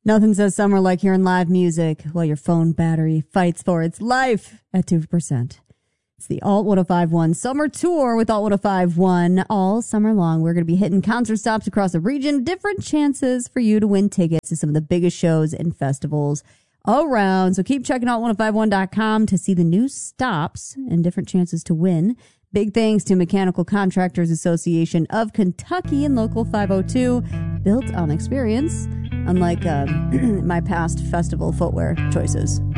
Nothing says summer like hearing live music while your phone battery fights for its life at 2%. It's the Alt 1051 Summer Tour with Alt 1051 all summer long. We're going to be hitting concert stops across the region, different chances for you to win tickets to some of the biggest shows and festivals around. So keep checking out alt1051.com to see the new stops and different chances to win. Big thanks to Mechanical Contractors Association of Kentucky and Local 502, built on experience, unlike my past festival footwear choices.